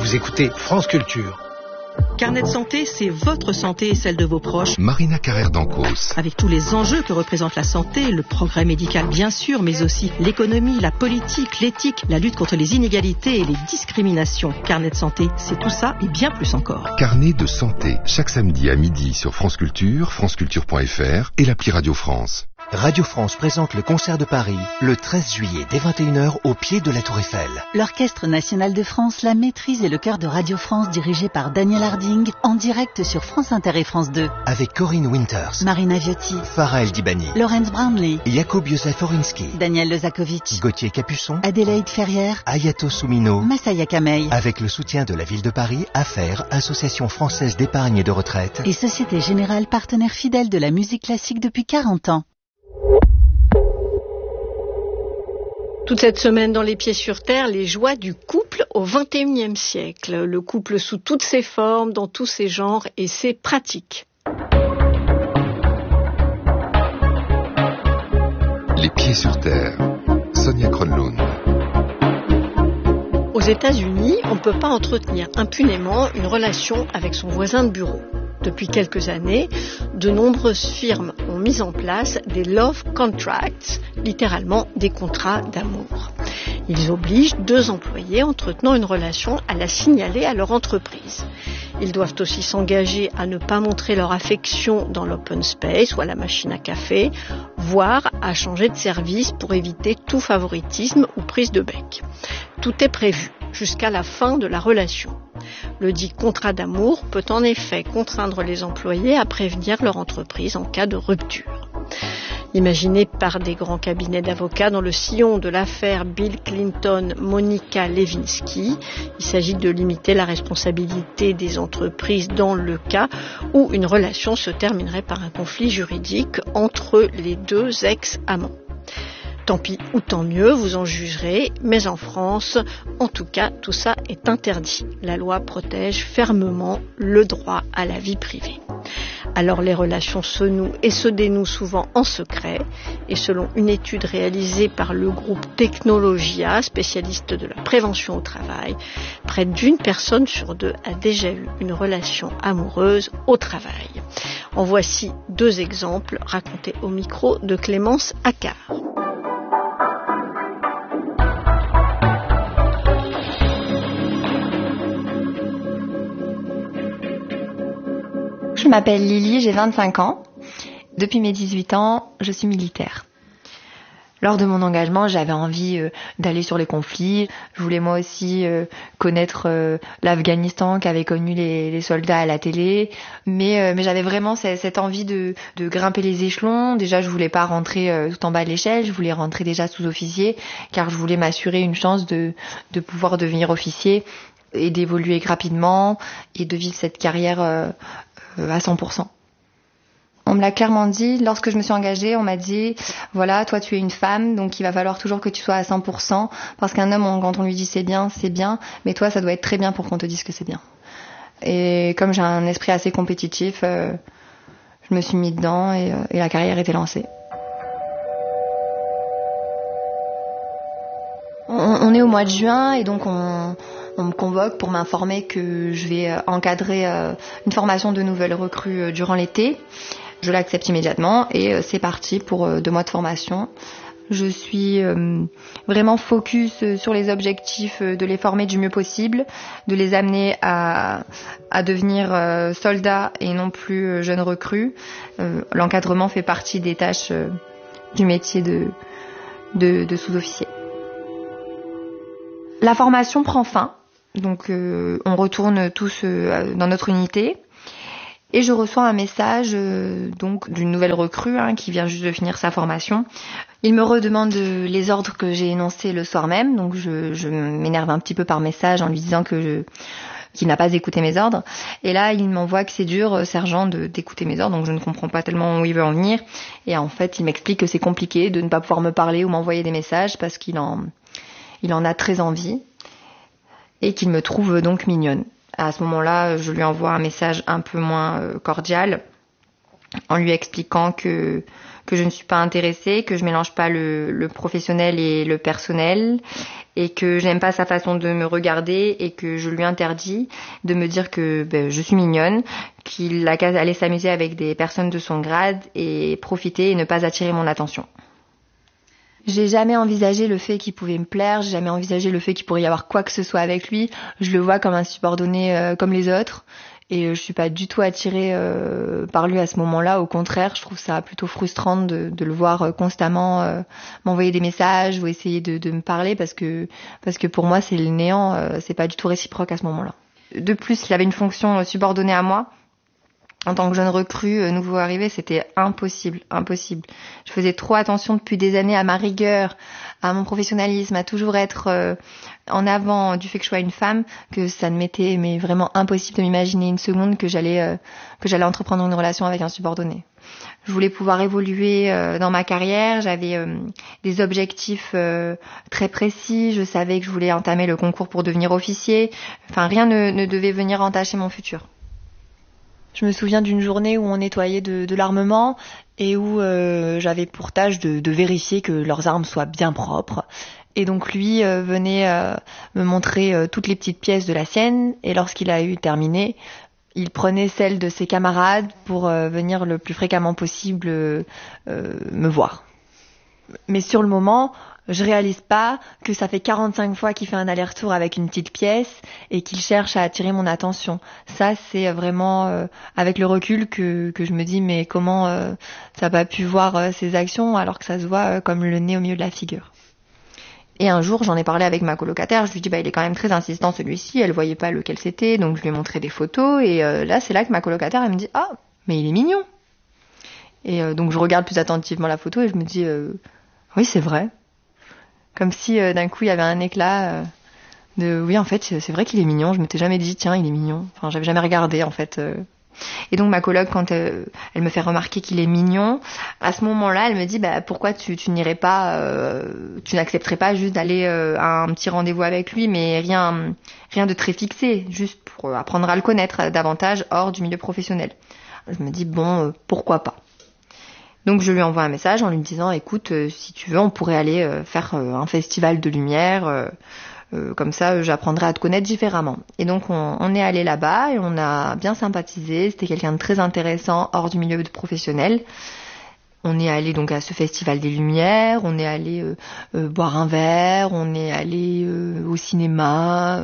Vous écoutez France Culture. Carnet de santé, c'est votre santé et celle de vos proches. Marina Carrère d'Ancos. Avec tous les enjeux que représente la santé, le progrès médical bien sûr, mais aussi l'économie, la politique, l'éthique, la lutte contre les inégalités et les discriminations. Carnet de santé, c'est tout ça et bien plus encore. Carnet de santé, chaque samedi à midi sur France Culture, franceculture.fr et l'appli Radio France. Radio France présente le concert de Paris le 13 juillet dès 21h au pied de la Tour Eiffel. L'Orchestre National de France, la Maîtrise et le Chœur de Radio France dirigé par Daniel Harding en direct sur France Inter et France 2. Avec Corinne Winters, Marina Viotti, Farah El Dibani, Laurence Brownlee, Jakub Józef Oriński, Daniel Lezakovic, Gauthier Capuçon, Adélaïde Ferrière, Ayato Soumino, Massaya Kamei. Avec le soutien de la ville de Paris, AFFAIRE, Association française d'épargne et de retraite, et Société Générale, partenaire fidèle de la musique classique depuis 40 ans. Toute cette semaine dans Les Pieds sur Terre, les joies du couple au XXIe siècle. Le couple sous toutes ses formes, dans tous ses genres et ses pratiques. Les Pieds sur Terre, Sonia Kronlund. Aux États-Unis, on ne peut pas entretenir impunément une relation avec son voisin de bureau. Depuis quelques années, de nombreuses firmes ont mis en place des love contracts, littéralement des contrats d'amour. Ils obligent deux employés entretenant une relation à la signaler à leur entreprise. Ils doivent aussi s'engager à ne pas montrer leur affection dans l'open space ou à la machine à café, voire à changer de service pour éviter tout favoritisme ou prise de bec. Tout est prévu jusqu'à la fin de la relation. Le dit contrat d'amour peut en effet contraindre les employés à prévenir leur entreprise en cas de rupture. Imaginé par des grands cabinets d'avocats dans le sillon de l'affaire Bill Clinton-Monica Lewinsky, il s'agit de limiter la responsabilité des entreprises dans le cas où une relation se terminerait par un conflit juridique entre les deux ex-amants. Tant pis ou tant mieux, vous en jugerez, mais en France, en tout cas, tout ça est interdit. La loi protège fermement le droit à la vie privée. Alors les relations se nouent et se dénouent souvent en secret, et selon une étude réalisée par le groupe Technologia, spécialiste de la prévention au travail, près d'une personne sur deux a déjà eu une relation amoureuse au travail. En voici deux exemples racontés au micro de Clémence Accard. Je m'appelle Lily, j'ai 25 ans. Depuis mes 18 ans, je suis militaire. Lors de mon engagement, j'avais envie d'aller sur les conflits. Je voulais moi aussi connaître l'Afghanistan qu'avaient connu les soldats à la télé. Mais j'avais vraiment cette envie de grimper les échelons. Déjà, je voulais pas rentrer tout en bas de l'échelle. Je voulais rentrer déjà sous-officier car je voulais m'assurer une chance de pouvoir devenir officier et d'évoluer rapidement et de vivre cette carrière à 100%. On me l'a clairement dit, lorsque je me suis engagée, on m'a dit, voilà, toi tu es une femme, donc il va falloir toujours que tu sois à 100%, parce qu'un homme, quand on lui dit c'est bien, mais toi ça doit être très bien pour qu'on te dise que c'est bien. Et comme j'ai un esprit assez compétitif, je me suis mis dedans et la carrière était lancée. On est au mois de juin et donc on me convoque pour m'informer que je vais encadrer une formation de nouvelles recrues durant l'été. Je l'accepte immédiatement et c'est parti pour 2 mois de formation. Je suis vraiment focus sur les objectifs de les former du mieux possible, de les amener à devenir soldats et non plus jeunes recrues. L'encadrement fait partie des tâches du métier de sous-officier. La formation prend fin, donc on retourne tous dans notre unité et je reçois un message donc d'une nouvelle recrue qui vient juste de finir sa formation. Il me redemande les ordres que j'ai énoncés le soir même, donc je m'énerve un petit peu par message en lui disant qu'il n'a pas écouté mes ordres. Et là, il m'envoie que c'est dur, sergent, d'écouter mes ordres, donc je ne comprends pas tellement où il veut en venir. Et en fait, il m'explique que c'est compliqué de ne pas pouvoir me parler ou m'envoyer des messages parce qu'il en a très envie et qu'il me trouve donc mignonne. À ce moment-là, je lui envoie un message un peu moins cordial en lui expliquant que je ne suis pas intéressée, que je mélange pas le professionnel et le personnel, et que j'aime pas sa façon de me regarder, et que je lui interdis de me dire que je suis mignonne, qu'il a qu'à aller s'amuser avec des personnes de son grade et profiter et ne pas attirer mon attention. J'ai jamais envisagé le fait qu'il pouvait me plaire, j'ai jamais envisagé le fait qu'il pourrait y avoir quoi que ce soit avec lui. Je le vois comme un subordonné comme les autres. Et je suis pas du tout attirée par lui à ce moment-là. Au contraire, je trouve ça plutôt frustrant de le voir constamment m'envoyer des messages ou essayer de me parler parce que pour moi c'est le néant. C'est pas du tout réciproque à ce moment-là. De plus, il avait une fonction subordonnée à moi. En tant que jeune recrue, nouveau arrivé, c'était impossible. Je faisais trop attention depuis des années à ma rigueur, à mon professionnalisme, à toujours être en avant du fait que je sois une femme, que ça ne m'était mais vraiment impossible de m'imaginer une seconde que j'allais entreprendre une relation avec un subordonné. Je voulais pouvoir évoluer dans ma carrière, j'avais des objectifs très précis, je savais que je voulais entamer le concours pour devenir officier, enfin rien ne devait venir entacher mon futur. Je me souviens d'une journée où on nettoyait de l'armement et où j'avais pour tâche de vérifier que leurs armes soient bien propres. Et donc lui venait me montrer toutes les petites pièces de la sienne, et lorsqu'il a eu terminé, il prenait celles de ses camarades pour venir le plus fréquemment possible me voir. Mais sur le moment, je réalise pas que ça fait 45 fois qu'il fait un aller-retour avec une petite pièce et qu'il cherche à attirer mon attention. Ça, c'est vraiment avec le recul que je me dis mais comment ça n'a pas pu voir ses actions alors que ça se voit comme le nez au milieu de la figure. Et un jour, j'en ai parlé avec ma colocataire, je lui dis il est quand même très insistant celui-ci, elle voyait pas lequel c'était, donc je lui ai montré des photos et là c'est là que ma colocataire elle me dit mais il est mignon. Et donc je regarde plus attentivement la photo et je me dis oui c'est vrai. Comme si d'un coup il y avait un éclat de oui en fait c'est vrai qu'il est mignon, je m'étais jamais dit tiens il est mignon, enfin j'avais jamais regardé en fait. Et donc ma coloc quand elle me fait remarquer qu'il est mignon, à ce moment-là elle me dit pourquoi tu n'irais pas, tu n'accepterais pas juste d'aller à un petit rendez-vous avec lui, mais rien de très fixé, juste pour apprendre à le connaître davantage hors du milieu professionnel. Je me dis pourquoi pas. Donc je lui envoie un message en lui disant écoute si tu veux on pourrait aller faire un festival de lumière, comme ça j'apprendrai à te connaître différemment. Et donc on est allé là-bas et on a bien sympathisé, c'était quelqu'un de très intéressant hors du milieu professionnel. On est allé donc à ce festival des lumières, on est allé boire un verre, on est allé au cinéma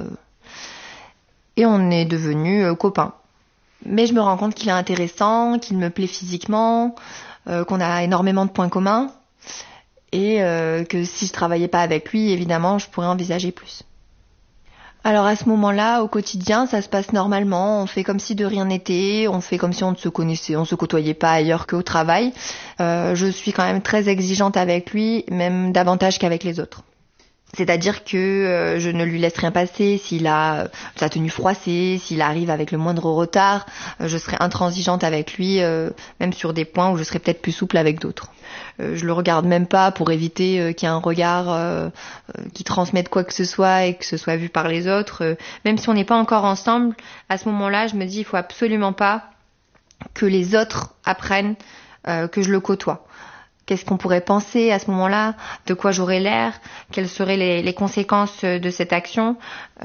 et on est devenus copains. Mais je me rends compte qu'il est intéressant, qu'il me plaît physiquement, qu'on a énormément de points communs et que si je travaillais pas avec lui, évidemment, je pourrais envisager plus. Alors à ce moment-là, au quotidien, ça se passe normalement, on fait comme si de rien n'était, on fait comme si on ne se connaissait, on se côtoyait pas ailleurs qu'au travail. Je suis quand même très exigeante avec lui, même davantage qu'avec les autres. C'est-à-dire que je ne lui laisse rien passer, s'il a sa tenue froissée, s'il arrive avec le moindre retard, je serai intransigeante avec lui, même sur des points où je serai peut-être plus souple avec d'autres. Je le regarde même pas pour éviter qu'il y ait un regard qui transmette quoi que ce soit et que ce soit vu par les autres. Même si on n'est pas encore ensemble, à ce moment-là, je me dis il faut absolument pas que les autres apprennent que je le côtoie. Qu'est-ce qu'on pourrait penser à ce moment-là? De quoi j'aurais l'air? Quelles seraient les conséquences de cette action?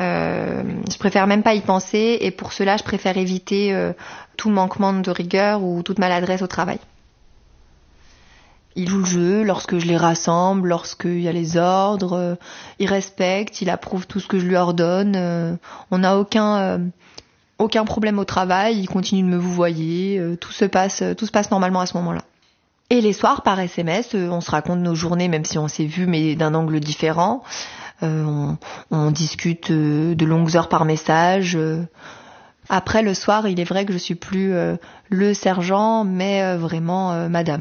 Je préfère même pas y penser et pour cela, je préfère éviter tout manquement de rigueur ou toute maladresse au travail. Il joue le jeu lorsque je les rassemble, lorsqu'il y a les ordres, il respecte, il approuve tout ce que je lui ordonne. On n'a aucun problème au travail, il continue de me vouvoyer, tout se passe normalement à ce moment-là. Et les soirs, par SMS, on se raconte nos journées, même si on s'est vu, mais d'un angle différent. On discute de longues heures par message. Après, le soir, il est vrai que je suis plus le sergent, mais vraiment madame.